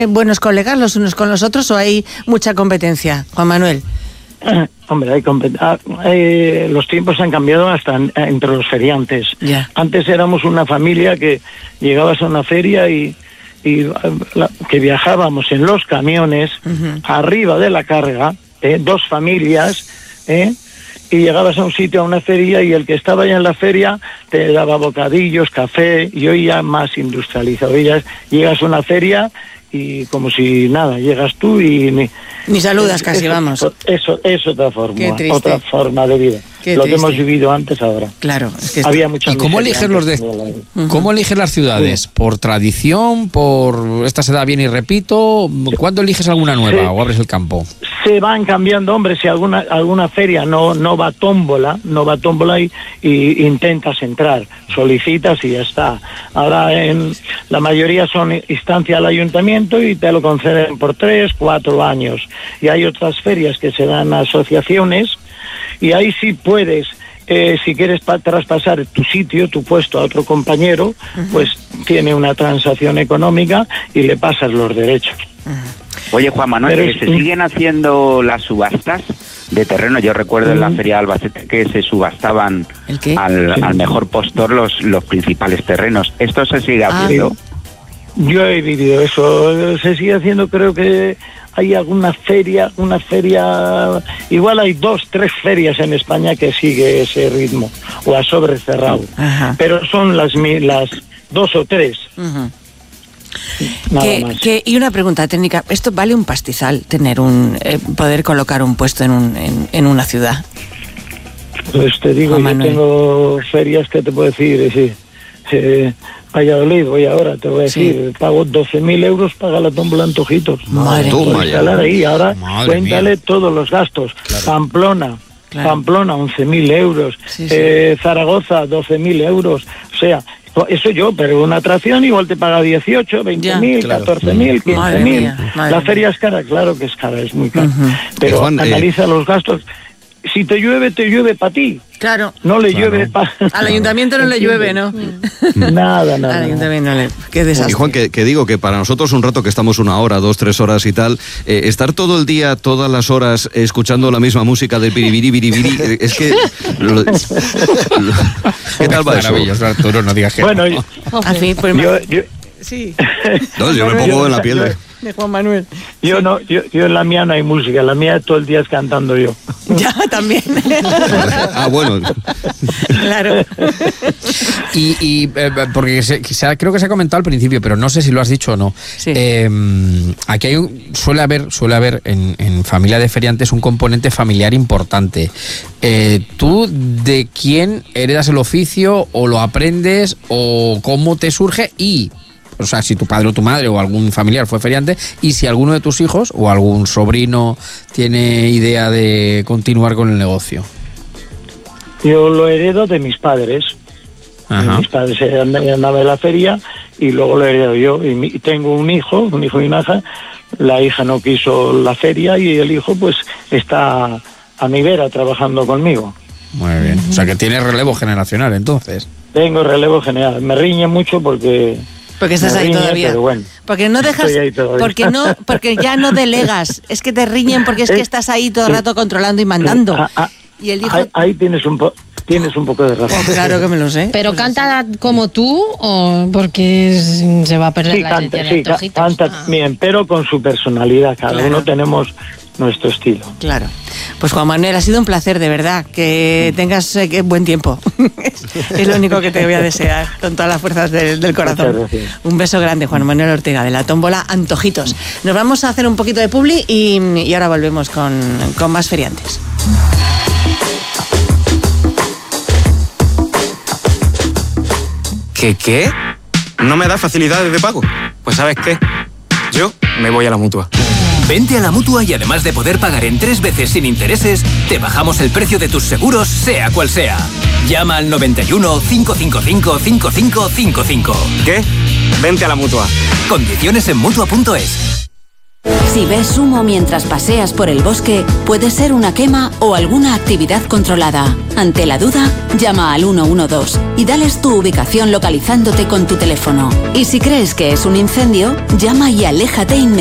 buenos colegas los unos con los otros o hay mucha competencia, Juan Manuel? Hombre, los tiempos han cambiado hasta entre los feriantes. Yeah. Antes éramos una familia que llegabas a una feria y que viajábamos en los camiones, arriba de la carga, 2 familias, y llegabas a un sitio, a una feria, y el que estaba ya en la feria te daba bocadillos, café, y hoy ya más industrializado. Hoy ya llegas a una feria y como si nada, llegas tú y ni saludas casi, vamos. Eso es otra forma, otra forma de vida. Lo que hemos vivido antes ahora. Claro, es que había mucha. ¿Y cómo eligen cómo eligen las ciudades? ¿Por tradición? ¿Por esta se da bien y repito? ¿Cuándo eliges alguna nueva o abres el campo? Se van cambiando, hombre, si alguna feria no va tómbola y intentas entrar, solicitas y ya está. Ahora la mayoría son instancia al ayuntamiento y te lo conceden por 3, 4 años. Y hay otras ferias que se dan a asociaciones y ahí sí puedes, si quieres traspasar tu sitio, tu puesto a otro compañero, pues tiene una transacción económica y le pasas los derechos. Oye, Juan Manuel, ¿se siguen haciendo las subastas de terreno? Yo recuerdo en la Feria de Albacete que se subastaban al mejor postor los principales terrenos. ¿Esto se sigue haciendo? Yo he vivido eso, se sigue haciendo, creo que hay alguna feria, igual hay 2, 3 ferias en España que sigue ese ritmo, o a sobre cerrado. Pero son las 2 o 3. Nada más. Y una pregunta técnica, ¿esto vale un pastizal tener poder colocar un puesto en una ciudad? Pues te digo, yo tengo ferias que te puedo decir, Valladolid, te voy a decir, pago 12.000 euros, paga la tómbola Antojitos. Madre mía. Ahí, ahora cuéntale todos los gastos. Claro. Pamplona, 11.000 euros. Zaragoza, 12.000 euros. O sea, eso pero una atracción igual te paga 18, 20.000, 14.000, 15.000. La feria es cara, claro que es cara, es muy cara. Pero Juan, analiza los gastos. Si te llueve para ti. Claro. No le llueve al ayuntamiento no le llueve, ¿no? Nada. Al ayuntamiento no le... Qué desastre. Y Juan, que digo que para nosotros un rato que estamos 1 hora, 2, 3 horas y tal, estar todo el día, todas las horas, escuchando la misma música del biribiri, es que... ¿Qué tal va eso? Maravilloso, Arturo, no digas que bueno, no. Al fin, pues... Sí. No, yo me pongo en la piel de Juan Manuel. Yo en la mía no hay música, la mía todo el día es cantando yo. Ya, también. Bueno. Claro. Y porque creo que se ha comentado al principio, pero no sé si lo has dicho o no. Sí. Aquí suele haber en familia de feriantes un componente familiar importante. ¿Tú de quién heredas el oficio o lo aprendes o cómo te surge? O sea, si tu padre o tu madre o algún familiar fue feriante, y si alguno de tus hijos o algún sobrino tiene idea de continuar con el negocio. Yo lo heredo de mis padres. Mis padres andaban en la feria y luego lo heredo yo. Y tengo un hijo y una hija. La hija no quiso la feria y el hijo pues está a mi vera trabajando conmigo. Muy bien. O sea, que tienes relevo generacional entonces. Tengo relevo general. Me riñe mucho porque estás ahí todavía. Pero bueno, porque no dejas, porque ya no delegas. Es que te riñen porque es que estás ahí todo el rato controlando y mandando. Y el hijo... Ahí tienes un poco de razón. Claro que me lo sé. ¿Pero canta como tú o porque se va a perder la esencia de Antojitos? Canta bien, pero con su personalidad. Cada uno tenemos nuestro estilo. Claro. Pues Juan Manuel, ha sido un placer, de verdad, que tengas buen tiempo. Es lo único que te voy a desear, con todas las fuerzas del corazón. Un beso grande, Juan Manuel Ortega, de la tómbola Antojitos. Nos vamos a hacer un poquito de publi y ahora volvemos con más feriantes. ¿Qué? ¿No me da facilidades de pago? Pues ¿sabes qué? Yo me voy a la Mutua. Vente a la Mutua y además de poder pagar en 3 veces sin intereses, te bajamos el precio de tus seguros, sea cual sea. Llama al 91 555 5555. ¿Qué? Vente a la Mutua. Condiciones en Mutua.es. Si ves humo mientras paseas por el bosque, puede ser una quema o alguna actividad controlada. Ante la duda, llama al 112 y dales tu ubicación localizándote con tu teléfono. Y si crees que es un incendio, llama y aléjate inmediatamente.